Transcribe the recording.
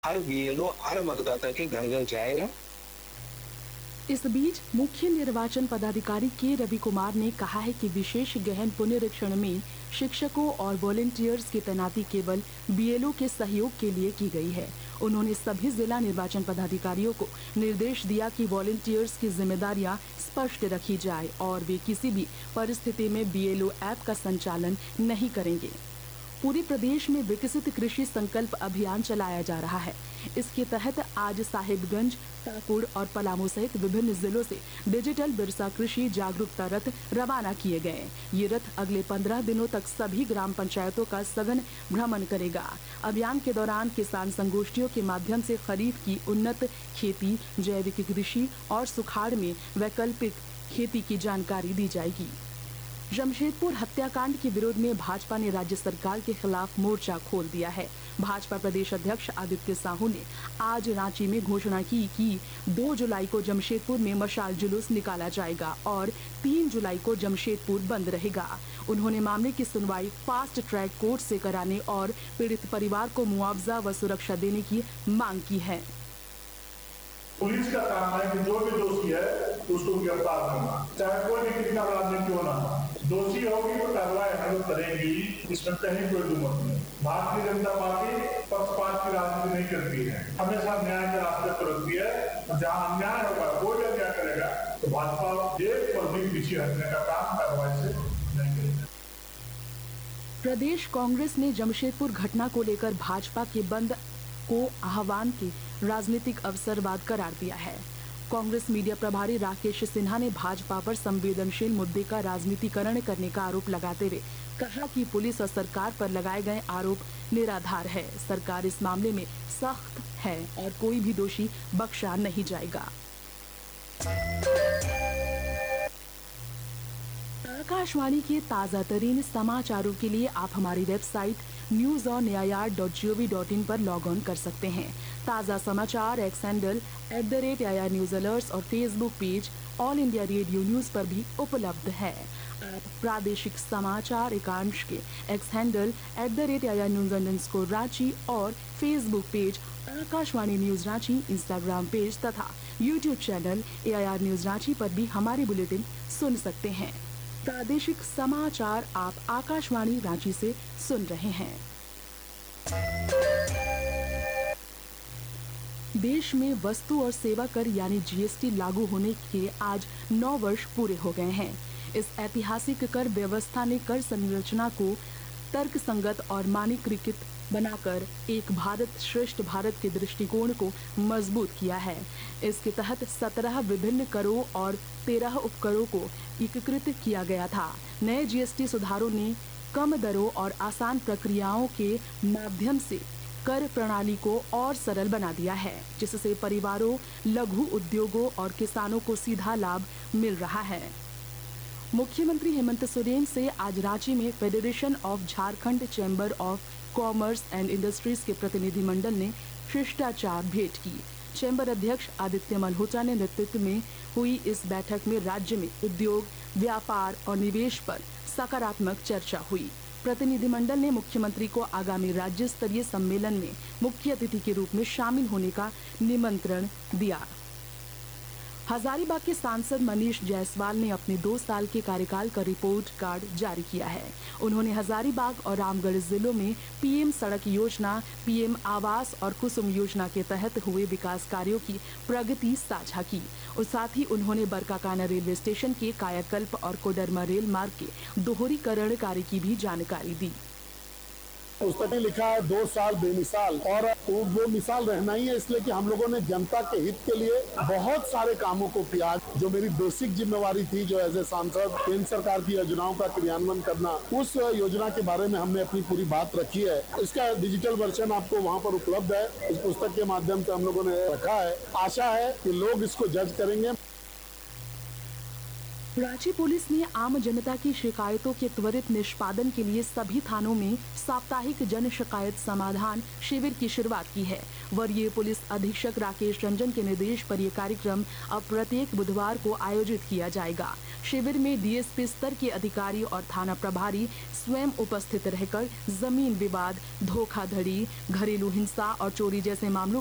हर BLO हर मतदाता के घर घर जाएगा। इस बीच मुख्य निर्वाचन पदाधिकारी के रवि कुमार ने कहा है कि विशेष गहन पुनरीक्षण में शिक्षकों और वॉलेंटियर्स की तैनाती केवल बीएलओ के सहयोग के लिए की गई है। उन्होंने सभी जिला निर्वाचन पदाधिकारियों को निर्देश दिया कि वॉलेंटियर्स की जिम्मेदारियां स्पष्ट रखी जाए और वे किसी भी परिस्थिति में बीएलओ ऐप का संचालन नहीं करेंगे। पूरे प्रदेश में विकसित कृषि संकल्प अभियान चलाया जा रहा है। इसके तहत आज साहिबगंज, पाकुड़ और पलामू सहित विभिन्न जिलों से डिजिटल बिरसा कृषि जागरूकता रथ रवाना किए गए। ये रथ अगले 15 दिनों तक सभी ग्राम पंचायतों का सघन भ्रमण करेगा। अभियान के दौरान किसान संगोष्ठियों के माध्यम से खरीफ की उन्नत खेती, जैविक कृषि और सुखाड़ में वैकल्पिक खेती की जानकारी दी जाएगी। जमशेदपुर हत्याकांड के विरोध में भाजपा ने राज्य सरकार के खिलाफ मोर्चा खोल दिया है। भाजपा प्रदेश अध्यक्ष आदित्य साहू ने आज रांची में घोषणा की कि 2 जुलाई को जमशेदपुर में मशाल जुलूस निकाला जाएगा और 3 जुलाई को जमशेदपुर बंद रहेगा। उन्होंने मामले की सुनवाई फास्ट ट्रैक कोर्ट से कराने और पीड़ित परिवार को मुआवजा व सुरक्षा देने की मांग की है। पुलिस का काम है कि जो भी दोषी है उसको गिरफ्तार करना, चाहे कोई भी कितना बड़ा आदमी क्यों ना हो। दोषी होगी तो कार्रवाई हम करेंगी, इसमें कहीं कोई दुमत नहीं। भारतीय जनता पार्टी पक्षपात की राजनीति नहीं करती है, हमेशा न्याय के रास्ते पर रखती है। जहाँ अन्याय होगा, कोई अन्याय करेगा तो भाजपा एक पर भी पीछे हटने का काम कार्रवाई से नहीं करेगा। प्रदेश कांग्रेस ने जमशेदपुर घटना को लेकर भाजपा के बंद को आह्वान के राजनीतिक अवसरवाद करार दिया है। कांग्रेस मीडिया प्रभारी राकेश सिन्हा ने भाजपा पर संवेदनशील मुद्दे का राजनीतिकरण करने का आरोप लगाते हुए कहा कि पुलिस और सरकार पर लगाए गए आरोप निराधार है। सरकार इस मामले में सख्त है और कोई भी दोषी बख्शा नहीं जाएगा। आकाशवाणी के ताजा तरीन समाचारों के लिए आप हमारी वेबसाइट newsonayr.gov.in पर लॉग ऑन कर सकते हैं। ताजा समाचार x handle @AIR news alerts और Facebook page all India radio news पर भी उपलब्ध है। आप प्रादेशिक समाचार एकांश के x handle @AIR news Ranchi और Facebook page Akashvani news Ranchi, Instagram page तथा YouTube channel AIR news Ranchi पर भी हमारे बुलेटिन सुन सकते हैं। प्रादेशिक समाचार आप आकाशवाणी रांची से सुन रहे हैं। देश में वस्तु और सेवा कर यानी GST लागू होने के आज 9 वर्ष पूरे हो गए हैं। इस ऐतिहासिक कर व्यवस्था ने कर संरचना को तर्कसंगत और मानकीकृत बनाकर एक भारत श्रेष्ठ भारत के दृष्टिकोण को मजबूत किया है। इसके तहत 17 विभिन्न करों और 13 उपकरों को एकीकृत किया गया था। नए GST सुधारों ने कम दरों और आसान प्रक्रियाओं के माध्यम से कर प्रणाली को और सरल बना दिया है, जिससे परिवारों, लघु उद्योगों और किसानों को सीधा लाभ मिल रहा है। मुख्यमंत्री हेमंत सोरेन से आज रांची में federation of Jharkhand chamber of commerce and industries के प्रतिनिधिमंडल ने शिष्टाचार भेंट की। चैम्बर अध्यक्ष आदित्य मल्होत्रा ने नेतृत्व में हुई इस बैठक में राज्य में उद्योग, व्यापार और निवेश पर सकारात्मक चर्चा हुई। प्रतिनिधिमंडल ने मुख्यमंत्री को आगामी राज्य स्तरीय सम्मेलन में मुख्य अतिथि के रूप में शामिल होने का निमंत्रण दिया। हजारीबाग के सांसद मनीष जायसवाल ने अपने 2 साल के कार्यकाल का रिपोर्ट कार्ड जारी किया है। उन्होंने हजारीबाग और रामगढ़ जिलों में PM सड़क योजना, PM आवास और कुसुम योजना के तहत हुए विकास कार्यों की प्रगति साझा की और साथ ही उन्होंने बरकाकाना रेलवे स्टेशन के कायाकल्प और कोडरमा रेल मार्ग के दोहरीकरण कार्य की भी जानकारी दी। पुस्तक में लिखा है 2 साल बेमिसाल, और वो मिसाल रहना ही है, इसलिए कि हम लोगों ने जनता के हित के लिए बहुत सारे कामों को किया। जो मेरी बेसिक जिम्मेवारी थी, जो एज ए सांसद केंद्र सरकार की योजनाओं का क्रियान्वयन करना, उस योजना के बारे में हमने अपनी पूरी बात रखी है। इसका डिजिटल वर्जन आपको वहाँ पर उपलब्ध है। इस पुस्तक के माध्यम से हम लोगों ने रखा है। आशा है कि लोग इसको जज करेंगे। रांची पुलिस ने आम जनता की शिकायतों के त्वरित निष्पादन के लिए सभी थानों में साप्ताहिक जन शिकायत समाधान शिविर की शुरुआत की है। वरीय पुलिस अधीक्षक राकेश रंजन के निर्देश पर यह कार्यक्रम अब प्रत्येक बुधवार को आयोजित किया जाएगा। शिविर में डीएसपी स्तर के अधिकारी और थाना प्रभारी स्वयं उपस्थित रहकर जमीन विवाद, धोखाधड़ी, घरेलू हिंसा और चोरी जैसे मामलों